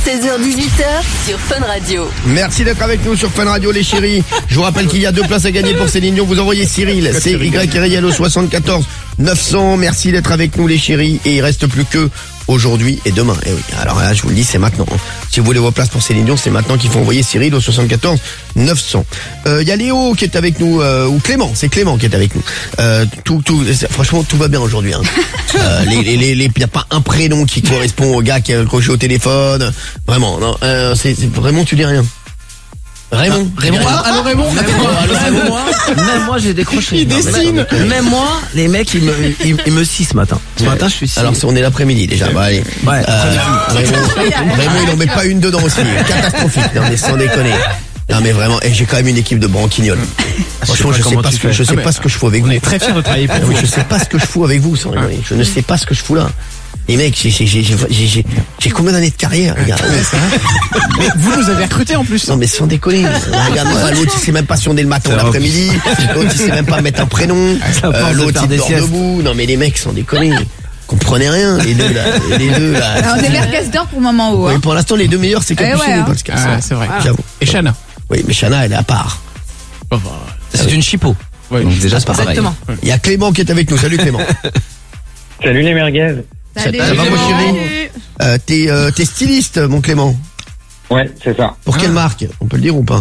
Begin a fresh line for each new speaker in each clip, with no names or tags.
16h18h sur Fun Radio.
Merci d'être avec nous sur Fun Radio les chéris. Je vous rappelle qu'il y a 2 places à gagner pour Céline Dion. Vous envoyez Cyril, CYRIL au 74 900. Merci d'être avec nous les chéris. Et il reste plus que aujourd'hui et demain. Et oui, alors là je vous le dis, c'est maintenant. Si vous voulez vos places pour Céline Dion, c'est maintenant qu'il faut envoyer Cyril au 74 900. Il y a Léo qui est avec nous, ou Clément, c'est Clément qui est avec nous. Franchement tout va bien aujourd'hui. Hein. Il n'y a pas un prénom qui correspond au gars qui a accroché au téléphone. Vraiment, non, c'est vraiment tu dis rien. Raymond.
Allô Raymond.
Même moi j'ai décroché.
Il dessine.
Même moi, les mecs ils me scient ce matin. Ce matin je suis scié.
Alors on est l'après-midi déjà. Bah, allez.
Ouais.
Raymond il en met pas une dedans aussi. Catastrophique. Non mais sans déconner. Non mais vraiment, et j'ai quand même une équipe de branquignoles. Franchement, je sais pas ce que je fous avec vous.
On est très fiers de travailler pour vous.
Je sais pas ce que je fous avec vous, sans rigoler. Je ne sais pas ce que je fous là. Les mecs, j'ai combien d'années de carrière, regarde.
Mais vous nous avez recruté en plus.
Non mais sans déconner. Regarde-moi, l'autre il sait même pas si on est le matin ou l'après-midi. L'autre il sait même pas mettre un prénom. L'autre il dort debout. Non mais les mecs, sans déconner. Comprenez rien, les deux là.
Alors, on est merguez d'or pour le moment où.
Oui, pour l'instant les 2 meilleurs c'est Capucine et Polska.
Ah, c'est vrai.
J'avoue.
Et Chana.
Oui, mais Chana elle est à part.
C'est une chipot.
Oui,
donc déjà c'est pas pareil.
Exactement.
Il y a Clément qui est avec nous. Salut Clément.
Salut les merguez.
Salut.
Ça va mon chéri? T'es styliste mon Clément.
Ouais, c'est ça.
Pour quelle marque? On peut le dire ou pas?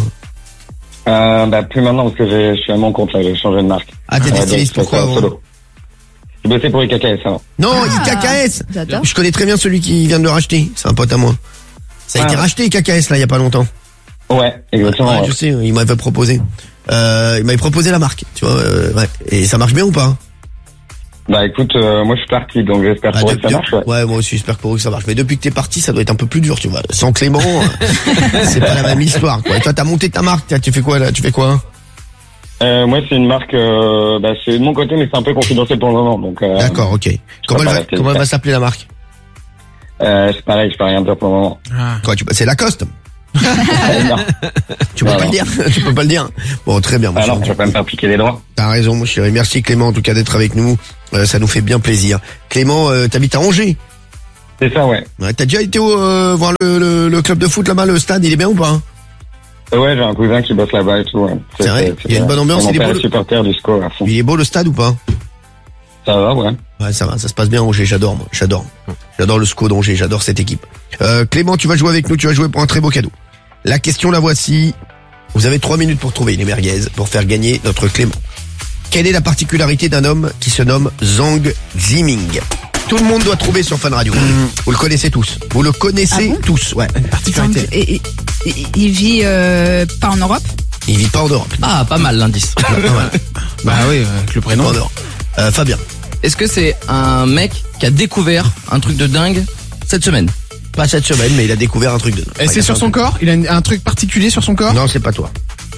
Plus maintenant parce que je suis à mon compte là, j'ai changé de marque.
Ah t'es styliste, pourquoi avant?
Solo. Je bossais pour IKKS avant.
Non, IKKS.
J'adore.
Je connais très bien celui qui vient de le racheter. C'est un pote à moi. Ça a été racheté IKKS là il y a pas longtemps.
Ouais, exactement.
Ouais,
ouais.
je sais, il m'avait proposé. Il m'avait proposé la marque, tu vois. Ouais. Et ça marche bien ou pas?
Bah écoute, moi je suis parti, donc j'espère pour eux que ça marche.
Ouais, moi aussi j'espère pour eux que ça marche. Mais depuis que t'es parti, ça doit être un peu plus dur, tu vois. Sans Clément, c'est pas la même histoire, quoi. Et toi, t'as monté ta marque, tu fais quoi là? Tu fais quoi?
Moi c'est une marque, c'est de mon côté, mais c'est un peu confidentiel pour le moment, donc.
D'accord, ok. Comment elle va s'appeler la marque?
C'est pareil, je peux rien dire pour le moment.
Quoi, c'est Lacoste?
Non.
Tu peux pas le dire. Tu peux pas le dire. Bon, très bien.
Alors, tu vas pas me faire piquer les droits.
T'as raison, mon chéri. Merci Clément, en tout cas, d'être avec nous. Ça nous fait bien plaisir. Clément, t'habites à Angers?
C'est ça, ouais.
T'as déjà été voir le club de foot là-bas, le stade, il est bien ou pas?
Ouais, j'ai un cousin qui bosse là-bas et tout. Ouais.
C'est vrai. Il y a une bonne ambiance.
Il est beau. Supporter du SCO à fond.
Il est beau le stade ou pas?
Ça va, ouais.
Ouais, ça va, ça se passe bien à Angers, j'adore, moi. J'adore le SCO d'Angers, j'adore cette équipe. Clément, tu vas jouer avec nous, tu vas jouer pour un très beau cadeau. La question, la voici. Vous avez 3 minutes pour trouver les merguez, pour faire gagner notre Clément. Quelle est la particularité d'un homme qui se nomme Zhang Ziming? Tout le monde doit trouver sur Fun Radio. Vous le connaissez tous. Vous le connaissez tous, ouais.
Particularité.
Et il vit pas en Europe?
Il vit pas en Europe.
Ah, pas mal l'indice.
Bah oui, avec le prénom.
Pas en Europe. Fabien.
Est-ce que c'est un mec qui a découvert un truc de dingue cette semaine?
Pas cette semaine, mais il a découvert un truc de...
Et c'est sur son corps? Il a un truc particulier sur son corps?
Non, c'est pas toi.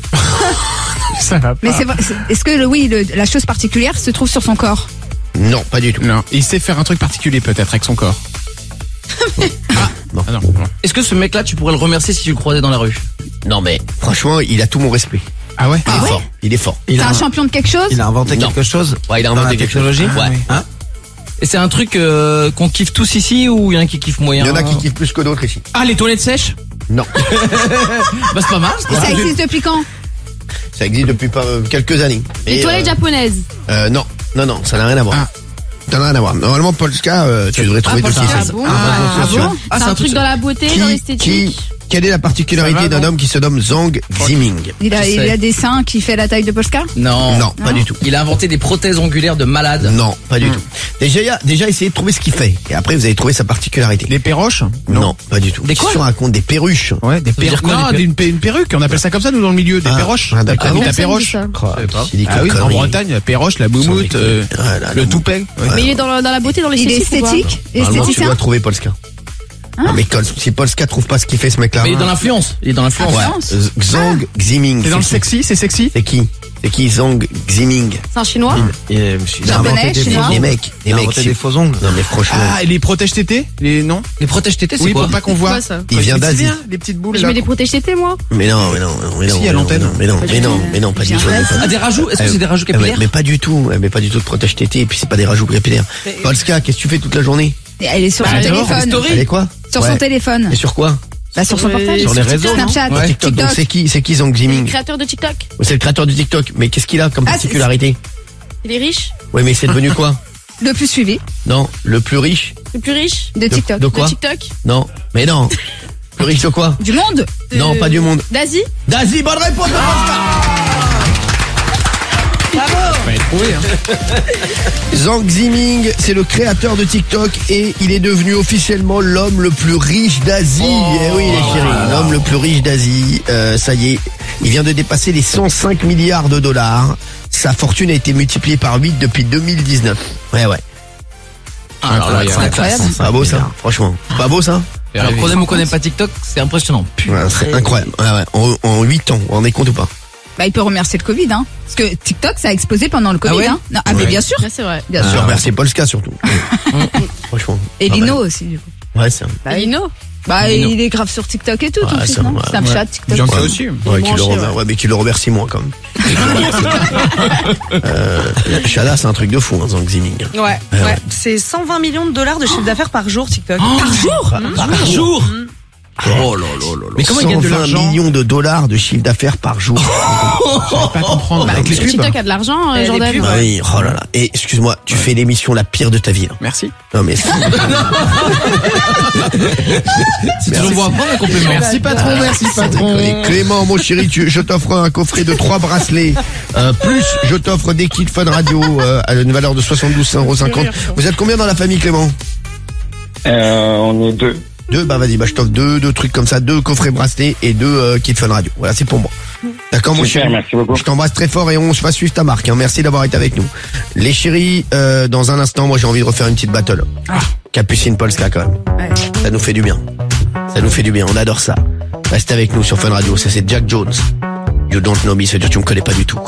Ça va pas.
Mais c'est vrai, est-ce que la chose particulière se trouve sur son corps?
Non, pas du tout.
Non, il sait faire un truc particulier peut-être avec son corps.
Non.
Ah non.
Est-ce que ce mec-là, tu pourrais le remercier si tu le croisais dans la rue?
Non, mais franchement, il a tout mon respect.
Ah ouais?
Il est fort.
C'est un champion de quelque chose?
Il a inventé quelque chose?
Ouais, il a inventé quelque chose.
Ouais.
oui.
Hein? Et c'est un truc qu'on kiffe tous ici ou il y en a qui kiffent moyen?
Il y en a qui kiffent plus que d'autres ici.
Ah, les toilettes sèches?
Non.
Bah c'est pas mal.
Et ça existe depuis quand?
Ça existe depuis quelques années.
Les toilettes japonaises.
Non, ça n'a rien à voir. Ça n'a rien à voir. Normalement, Polska, tu devrais trouver tout ce qui
Ah
c'est.
bon?
Ah,
C'est un truc dans la beauté, dans l'esthétique.
Quelle est la particularité d'un homme qui se nomme Zhang Ziming?
Il a des seins qui fait la taille de Polska?
Non,
pas du tout.
Il a inventé des prothèses ongulaires de malade.
Non, pas du tout. Déjà essayez de trouver ce qu'il fait. Et après, vous allez trouver sa particularité.
Les perroches?
Non, pas du tout.
Des quoi?
Tu racontes des perruches.
Ouais, des perruches.
quoi,
Non, une perruque, on appelle ça comme ça nous dans le milieu, des perroches.
Ah, d'accord.
La
Personne
perroche.
dit ça.
Ah oui, en Bretagne, la perroche, la moumoute, le toupet.
Mais il est dans la beauté, dans
Il est
l'esthétique. ou pas?
esthétique?
Normalement, tu
Esthéticien?
dois trouver Polska. Non, mais si Polska trouve pas ce qu'il fait, ce mec-là.
Mais il est dans l'influence.
Zhang Ziming.
C'est dans le sexy, c'est sexy?
C'est qui? C'est qui Zhang Ziming?
C'est un chinois?
Japonais, chinois?
Les mecs,
des faux ongles.
Non mais franchement,
Ah, et les protèges tétés? Non?
Les protèges tétés, c'est
Oui,
quoi?
pour pas qu'on
C'est
voit.
quoi ça?
il vient
Tu sais
d'Asie.
bien, les petites boules
Je
là.
mets des protèges tétés, moi.
Mais non.
Si, à l'antenne.
Mais non, pas du tout.
Ah, des rajouts? Est-ce que c'est des rajouts capillaires?
Mais pas du tout. Mais pas du tout de protège tété. Et puis c'est pas des rajouts capillaires. Polska, qu'est-ce que tu fais toute la journée?
Elle est sur son
Bah,
téléphone.
story.
Elle est quoi?
Sur son téléphone.
Et sur quoi?
Bah, sur son portable.
Sur les réseaux, non
Snapchat,
Ouais.
TikTok. Donc
TikTok.
c'est qui Zhang
Le
Ximing?
créateur de TikTok.
C'est le créateur du TikTok. Mais qu'est-ce qu'il a comme
Ah,
particularité?
Il est riche.
Oui, mais c'est devenu quoi?
Le plus suivi
Non, le plus riche?
Le plus riche
de TikTok.
De quoi?
de TikTok.
Non, mais non. Plus riche de quoi?
Du monde.
Non, pas du monde.
D'Asie.
D'Asie, bonne réponse de Pascal.
Pas être trouvé, hein.
Zhang Ximing, c'est le créateur de TikTok et il est devenu officiellement l'homme le plus riche d'Asie. Eh oui, les chéris, l'homme le plus riche d'Asie. Ça y est, il vient de dépasser les 105 milliards de dollars. Sa fortune a été multipliée par 8 depuis 2019. Ouais.
Alors là, c'est
incroyable.
C'est pas beau ça, franchement. Pas beau ça?
Alors qu'on aime ou qu'on n'aime pas TikTok, c'est impressionnant.
Ouais, c'est incroyable. Ouais. En 8 ans, vous vous rendez compte ou pas?
Bah, il peut remercier le Covid, hein. Parce que TikTok, ça a explosé pendant le Covid,
ouais
hein. Non, mais
Ouais.
bien sûr.
Là, c'est vrai.
Bien
Je
sûr.
remercie Polska surtout. Franchement.
Et
pas mal.
Lino aussi, du coup.
Ouais, c'est un...
Bah,
Lino.
Bah,
Lino.
il est grave sur TikTok et tout, ton
Ouais,
fils,
ça,
non
ouais.
Snapchat, TikTok.
J'en sais aussi.
Ouais, mais qui le remercie moins quand même. Shada, c'est un truc de fou, hein, Zhang Ximing.
Ouais. C'est 120 millions de dollars de chiffre d'affaires par jour, TikTok.
Par jour
Par jour.
Oh là là là là.
Mais comment il gagne de
120
l'argent
millions de dollars de chiffre d'affaires par jour.
Pas comprendre. Avec les pubs.
TikTok a de l'argent,
Les
Jordan.
pubs.
Oui, oh là là. Et excuse-moi, tu fais l'émission la pire de ta vie. Là.
Merci.
Non mais
C'est toujours bon à prendre un complément.
Merci patron, merci patron.
Et Clément, mon chéri, je t'offre un coffret de 3 bracelets. Plus, je t'offre des kits Fun Radio à une valeur de 72,50 €. Vous êtes combien dans la famille, Clément?
On est deux.
2, bah vas-y, bah je t'offre deux trucs comme ça, 2 coffrets bracelets et 2 kits Fun Radio. Voilà, c'est pour moi. D'accord, mon
Super,
chéri.
merci beaucoup.
Je t'embrasse très fort et on se va suivre ta marque. Hein. Merci d'avoir été avec nous. Les chéris, dans un instant, moi j'ai envie de refaire une petite battle. Capucine Polska quand même.
Ouais.
Ça nous fait du bien. Ça nous fait du bien, on adore ça. Reste avec nous sur Fun Radio, ça c'est Jack Jones. You don't know me, ça veut dire que tu me connais pas du tout.